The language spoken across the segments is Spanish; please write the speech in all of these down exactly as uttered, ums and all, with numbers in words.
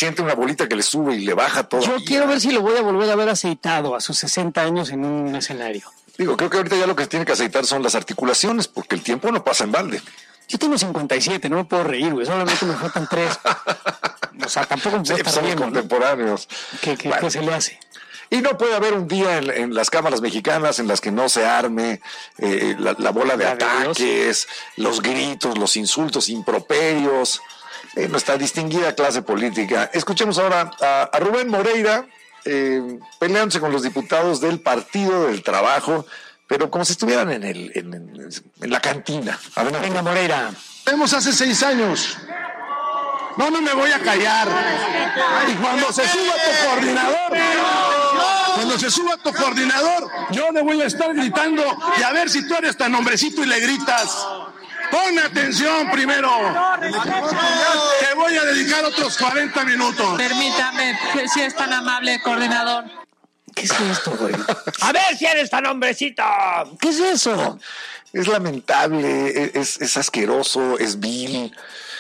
siente una bolita que le sube y le baja todo. Yo quiero ver si lo voy a volver a ver aceitado a sus sesenta años en un escenario. Digo, creo que ahorita ya lo que tiene que aceitar son las articulaciones, porque el tiempo no pasa en balde. Yo tengo cincuenta y siete, no me puedo reír, güey, solamente me faltan tres. O sea, tampoco me puedo Sí, estar somos riendo, ¿no? contemporáneos. ¿Qué, qué, Bueno. qué se le hace? Y no puede haber un día en, en las cámaras mexicanas en las que no se arme eh, la, la bola de La de ataques, los gritos, los insultos, improperios, eh, nuestra distinguida clase política. Escuchemos ahora a, a Rubén Moreira eh, peleándose con los diputados del Partido del Trabajo, pero como si estuvieran en, el, en, en, en la cantina. Adelante. Venga, Moreira. Vemos hace seis años. No, no me voy a callar. Y cuando se suba tu coordinador, cuando se suba tu coordinador, yo le voy a estar gritando y a ver si tú eres tan hombrecito y le gritas. Pon atención primero. Te voy a dedicar otros cuarenta minutos. Permítame, que si es tan amable, coordinador. ¿Qué es esto, güey? A ver si eres tan hombrecito. ¿Qué es eso? Es lamentable, es, es asqueroso, es vil,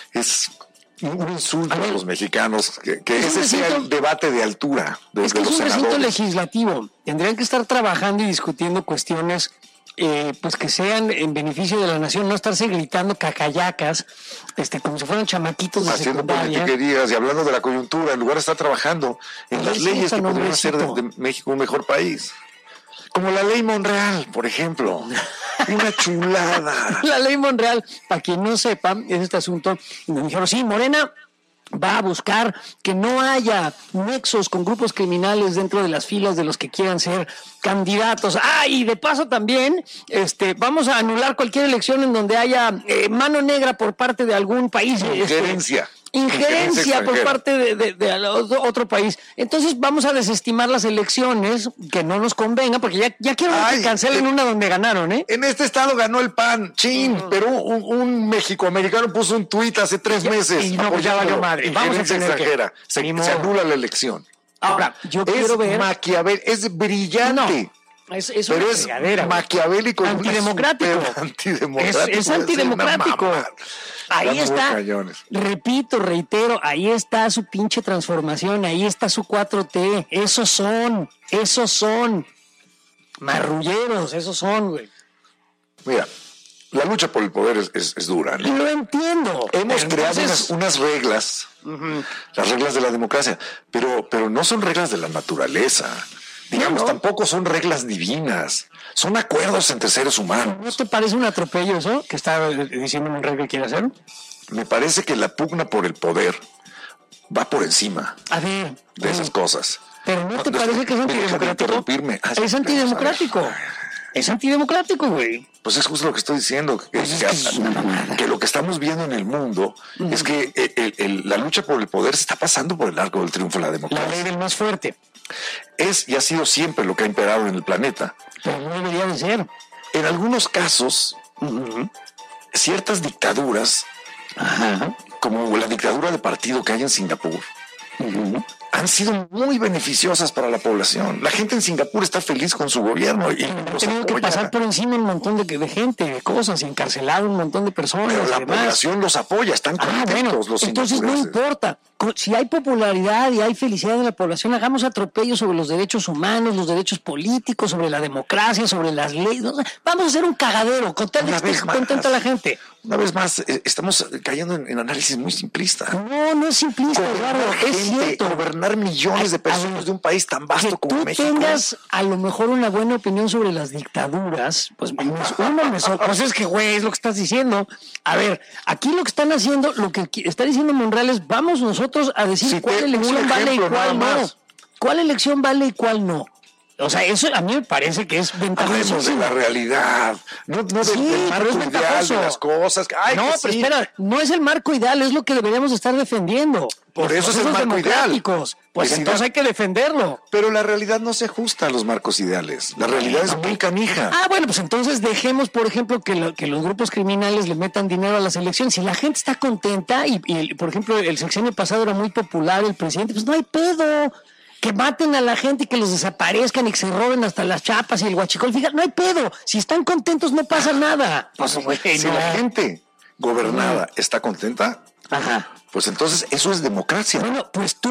es un insulto a, a los mexicanos, que, que ese sea el debate de altura de, es que de los es un recinto senadores. legislativo. Tendrían que estar trabajando y discutiendo cuestiones eh, pues que sean en beneficio de la nación, no estarse gritando cacayacas, este, como si fueran chamaquitos de Haciendo secundaria. politiquerías y hablando de la coyuntura, en lugar de estar trabajando en las leyes que podrían hacer de, de México un mejor país. Como la ley Monreal, por ejemplo. Una chulada. La ley Monreal, para quien no sepa, es este asunto. Y me dijeron, sí, Morena va a buscar que no haya nexos con grupos criminales dentro de las filas de los que quieran ser candidatos. Ah, y de paso también, este, vamos a anular cualquier elección en donde haya eh, mano negra por parte de algún país. Injerencia. Este, Injerencia por parte de, de, de otro país. Entonces vamos a desestimar las elecciones que no nos convengan, porque ya, ya quiero Ay, que cancelen eh, una donde ganaron, ¿eh? En este estado ganó el P A N, chin, uh-huh. pero un, un mexicoamericano puso un tuit hace tres ya, meses. Y no, ya valió madre. Vamos a extranjera. Que... Se, se anula la elección. Ahora, yo es quiero ver... Maquiavel, es brillante. No. Es, es pero es maquiavélico, antidemocrático. antidemocrático. Es, es antidemocrático. Ahí está, repito, reitero, ahí está su pinche transformación, ahí está su cuatro T, esos son, esos son, marrulleros, esos son, güey. Mira, la lucha por el poder es, es, es dura, ¿no? Lo entiendo. Hemos creado unas, unas reglas, uh-huh. las reglas de la democracia, pero, pero no son reglas de la naturaleza. Digamos, no, no. tampoco son reglas divinas, son acuerdos entre seres humanos. ¿No te parece un atropello eso que está diciendo un rey que quiere hacer? Me parece que la pugna por el poder va por encima a ver, de esas ver. cosas. Pero ¿no te no, parece que es antidemocrático? Ah, es antidemocrático. Es antidemocrático, güey. Pues es justo lo que estoy diciendo, que, pues que, es que, que lo que estamos viendo en el mundo uh-huh. es que el, el, el, la lucha por el poder se está pasando por el arco del triunfo de la democracia. La ley del más fuerte. Es y ha sido siempre lo que ha imperado en el planeta. Pero no debería de ser. En algunos casos, uh-huh. ciertas dictaduras, uh-huh. como la dictadura de partido que hay en Singapur, uh-huh. han sido muy beneficiosas para la población. La gente en Singapur está feliz con su gobierno. Y han tenido que pasar por encima un montón de, de gente, de cosas, y encarcelar un montón de personas. Pero la además. población los apoya, están contentos ah, bueno, los entonces no importa. Si hay popularidad y hay felicidad de la población, hagamos atropellos sobre los derechos humanos, los derechos políticos, sobre la democracia, sobre las leyes. Vamos a hacer un cagadero, con tal de que esté contenta la gente. Una vez más, eh, estamos cayendo en, en análisis muy simplista. No, no es simplista, Eduardo, es cierto. Gobernar millones de personas de un país tan vasto que como tú México. tengas a lo mejor una buena opinión sobre las dictaduras, pues uno me so- pues es que, güey, es lo que estás diciendo. A ver, aquí lo que están haciendo, lo que está diciendo Monreal es, vamos nosotros a decir si cuál elección vale y cuál no. ¿Cuál elección vale y cuál no? O sea, eso a mí me parece que es ventajoso. Hablemos de la realidad, no, no sí, del marco es ideal de las cosas. Ay, no, que pero sí. espera, no es el marco ideal, es lo que deberíamos estar defendiendo. Por eso es el marco ideal. Pues Pues entonces sí, hay que defenderlo. Pero la realidad no se ajusta a los marcos ideales. La realidad es muy canija. Ah, bueno, pues entonces dejemos, por ejemplo, que, lo, que los grupos criminales le metan dinero a las elecciones. Si la gente está contenta y, y por ejemplo, el sexenio pasado era muy popular el presidente, pues no hay pedo. Que maten a la gente y que los desaparezcan y que se roben hasta las chapas y el huachicol. Fíjate, no hay pedo. Si están contentos no pasa nada. Pues, güey, si no. La gente gobernada está contenta, ajá, pues entonces eso es democracia. Bueno, pues tú